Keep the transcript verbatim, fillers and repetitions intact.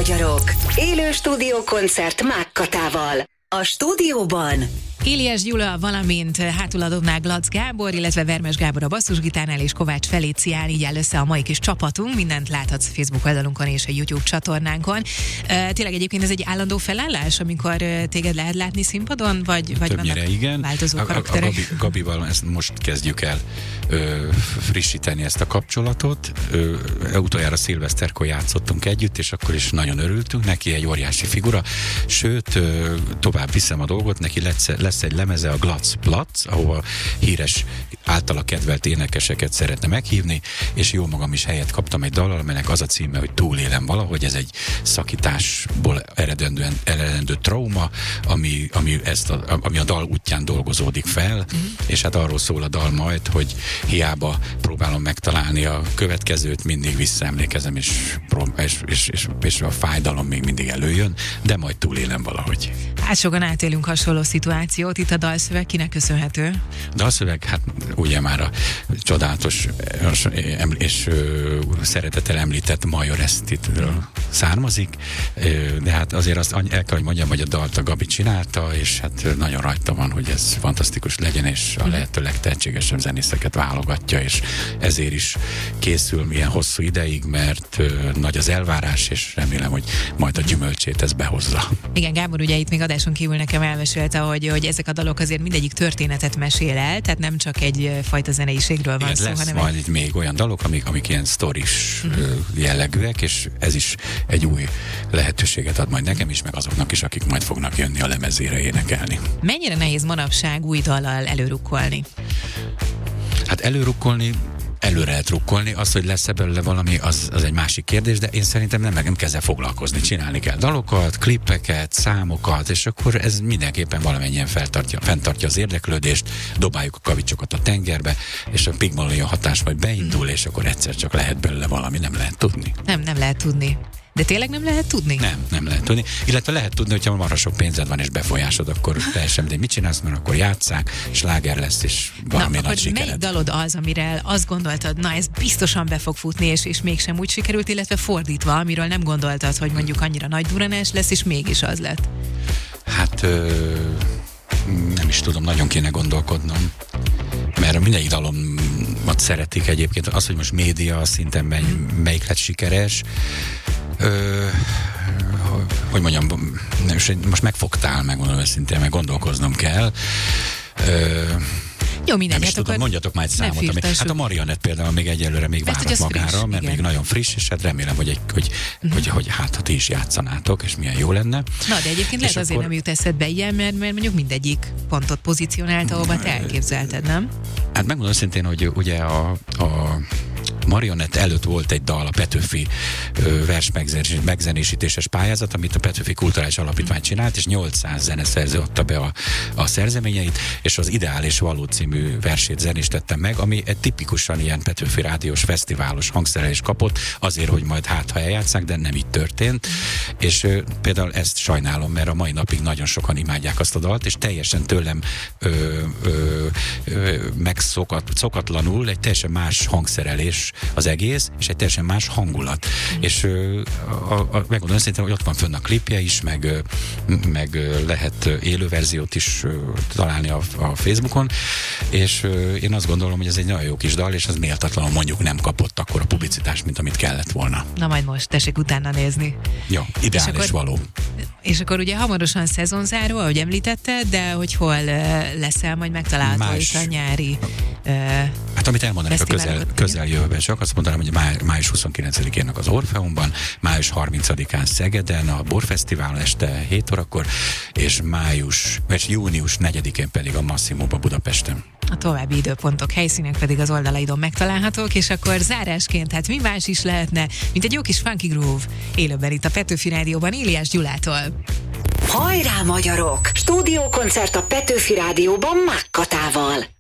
magyarok! Élő stúdiókoncert Mák Katával. A stúdióban Éliás Gyula, valamint hátuladónál Glatz Gábor, illetve Vermes Gábor a basszusgitárnál és Kovács Felicián, így áll össze a mai kis csapatunk. Mindent láthatsz Facebook oldalunkon és a YouTube csatornánkon. Uh, tényleg egyébként ez egy állandó felállás, amikor uh, téged lehet látni színpadon, vagy, vagy többnyire igen. Változó a, karakterek? A, a Gabi, Gabival ezt most kezdjük el ö, frissíteni ezt a kapcsolatot. Ö, utoljára szilveszterkor játszottunk együtt, és akkor is nagyon örültünk. Neki egy óriási figura. Sőt, ö, tovább viszem a dolgot, neki lesz, lesz egy lemeze, a Glatz Platz, ahova híres, általa kedvelt énekeseket szeretne meghívni, és jó magam is helyet kaptam egy dallal, amelynek az a címe, hogy Túlélem valahogy. Ez egy szakításból eredendően, eredendő trauma, ami, ami, ezt a, ami a dal útján dolgozódik fel, mm. és hát arról szól a dal majd, hogy hiába próbálom megtalálni a következőt, mindig visszaemlékezem, és, és, és, és, és a fájdalom még mindig előjön, de majd túlélem valahogy. Hát sokan átélünk hasonló szituációt. Itt a dalszöveg kinek köszönhető? A dalszöveg, hát ugye már a csodálatos és szeretettel említett Major Esztitről származik, de hát azért azt el kell, hogy mondjam, hogy a dalt a Gabi csinálta, és hát nagyon rajta van, hogy ez fantasztikus legyen, és a lehető legtehetségesebb zenészeket válogatja, és ezért is készül milyen hosszú ideig, mert nagy az elvárás, és remélem, hogy majd a gyümölcsét ez behozza. Igen, Gábor ugye itt még adáson kívül nekem elmesélte, hogy, hogy ezek a dalok azért mindegyik történetet mesél el, tehát nem csak egy fajta zeneiségről van igen, szó, lesz hanem majd egy... itt még olyan dalok, amik, amik ilyen sztoris uh-huh. jellegűek, és ez is egy új lehetőséget ad majd nekem is, meg azoknak is, akik majd fognak jönni a lemezére énekelni. Mennyire nehéz manapság új dallal előrukkolni? Hát előrukkolni előre lehet rukkolni, az, hogy lesz-e belőle valami, az, az egy másik kérdés, de én szerintem nem, nem kell ezzel foglalkozni. Csinálni kell dalokat, klippeket, számokat, és akkor ez mindenképpen valamennyien feltartja, fenntartja az érdeklődést, dobáljuk a kavicsokat a tengerbe, és a Pygmalion hatás majd beindul, és akkor egyszer csak lehet belőle valami, nem lehet tudni. Nem, nem lehet tudni. De tényleg nem lehet tudni? Nem, nem lehet tudni. Illetve lehet tudni, hogyha marha sok pénzed van és befolyásod, akkor teljesen, de mit csinálsz, mert akkor játsszák, sláger lesz, és valami na, nagy sikered. Melyik dalod az, amire azt gondoltad, na ez biztosan be fog futni, és, és mégsem úgy sikerült, illetve fordítva, amiről nem gondoltad, hogy mondjuk annyira nagy duranás lesz, és mégis az lett? Hát ö, nem is tudom, nagyon kéne gondolkodnom. Mert mindegyik dalomat szeretik egyébként. Az, hogy most média szinten mely, melyik lett sikeres, Ö, hogy mondjam, most megfogtál, megmondom őszintén, meg gondolkoznom kell. Ö, Jó, mindegy, nem is hát tudom, mondjatok már egy számot. Ami, hát a Marionett például még egyelőre még Mert, várat magára, friss, mert igen. még nagyon friss, és hát remélem, hogy, egy, hogy, uh-huh. hogy, hogy hát ha ti is játszanátok, és milyen jó lenne. Na, de egyébként lehet azért akkor... nem jut eszedbe ilyen, mert, mert mondjuk mindegyik pontot pozícionált, ahova te elképzelted, nem? Hát megmondom szintén, hogy ugye a, a Marionett előtt volt egy dal, a Petőfi ö, vers megzenésítéses pályázat, amit a Petőfi Kulturális Alapítvány csinált, és nyolcszáz zeneszerző adta be a, a szerzeményeit, és az Ideál és Való című versét zenéstettem meg, ami egy tipikusan ilyen Petőfi rádiós fesztiválos hangszerelés kapott, azért, hogy majd hát, ha eljátszák, de nem így történt. És ö, például ezt sajnálom, mert a mai napig nagyon sokan imádják azt a dalt, és teljesen tőlem ö, ö, ö, megszokatlanul egy teljesen más hangszerelés az egész, és egy teljesen más hangulat. Mm. És a, a, megmondom szerintem, hogy ott van fönn a klipje is, meg, meg lehet élő verziót is találni a, a Facebookon, és én azt gondolom, hogy ez egy nagyon jó kis dal, és az méltatlanul mondjuk nem kapott akkor a publicitást, mint amit kellett volna. Na majd most, tessék utána nézni. Jó, Ideál és, és akkor, Való. És akkor ugye hamarosan szezonzáró, ahogy említetted, de hogy hol leszel majd megtalálható itt a nyári uh, hát amit elmondanak a közel, közeljövőben, csak azt mondanám, hogy máj, május huszonkilencedikén az Orfeumban, május harmincadikán Szegeden a Borfesztiválon este hét órakor, és május, és június negyedikén pedig a Masszimóban Budapesten. A további időpontok, helyszínek pedig az oldalaidon megtalálhatók, és akkor zárásként, hát mi más is lehetne, mint egy jó kis funky groove élőben itt a Petőfi Rádióban Éliás Gyulától. Hajrá magyarok! Stúdiókoncert a Petőfi Rádióban Mák Katával.